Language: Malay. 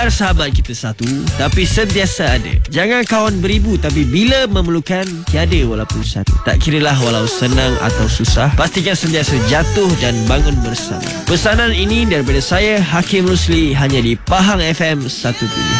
Biar sahabat kita satu tapi sentiasa ada. Jangan kawan beribu tapi bila memerlukan tiada walaupun satu. Tak kiralah walau senang atau susah, pastikan sentiasa jatuh dan bangun bersama. Pesanan ini daripada saya, Hakim Rusli, hanya di Pahang FM 1 Pilihan.